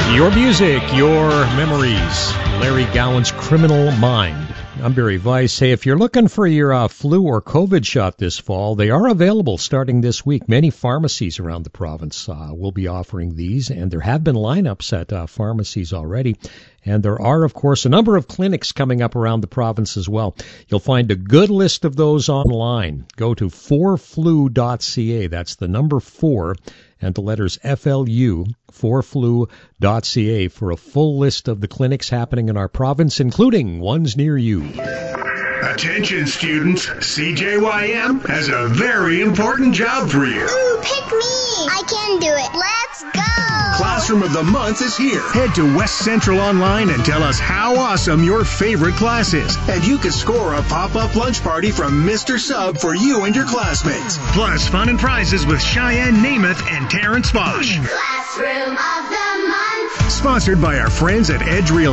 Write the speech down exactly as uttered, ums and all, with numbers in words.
Your music, your memories. Larry Gowan's Criminal Mind. I'm Barry Weiss. Hey, if you're looking for your uh, flu or COVID shot this fall, they are available starting this week. Many pharmacies around the province uh, will be offering these, and there have been lineups at uh, pharmacies already. And there are, of course, a number of clinics coming up around the province as well. You'll find a good list of those online. Go to four flu dot c a. That's the number four and the letters F L U, four flu dot c a, for a full list of the clinics happening in our province, including ones near you. Attention students, C J Y M has a very important job for you. Ooh, pick me! I can do it. Let's go! Classroom of the Month is here. Head to West Central Online and tell us how awesome your favorite class is. And you can score a pop-up lunch party from Mister Sub for you and your classmates. Plus fun and prizes with Cheyenne Namath and Terrence Bosch. Classroom of the Month. Sponsored by our friends at Edge Real